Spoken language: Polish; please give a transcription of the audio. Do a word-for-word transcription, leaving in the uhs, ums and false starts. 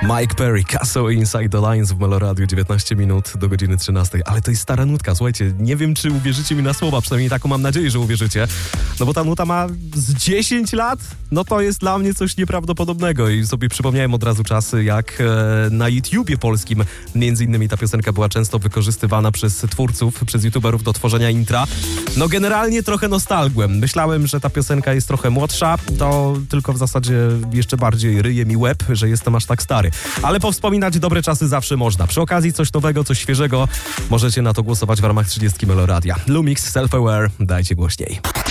Mike Perry, Castle Inside the Lines w Meloradiu, dziewiętnaście minut do godziny trzynastej. Ale to jest stara nutka, słuchajcie, nie wiem, czy uwierzycie mi na słowa, przynajmniej taką mam nadzieję, że uwierzycie. No bo ta nuta ma z dziesięć lat, no to jest dla mnie coś nieprawdopodobnego i sobie przypomniałem od razu czasy, jak e, na YouTubie polskim między innymi ta piosenka była często wykorzystywana przez twórców, przez youtuberów do tworzenia intra. No generalnie trochę nostalgłem. Myślałem, że ta piosenka jest trochę młodsza, to tylko w zasadzie jeszcze bardziej ryje mi łeb, że jestem aż tak stary. Ale powspominać dobre czasy zawsze można. Przy okazji coś nowego, coś świeżego możecie na to głosować w ramach trzydziestki Meloradia. Lumix, Self-Aware, dajcie głośniej.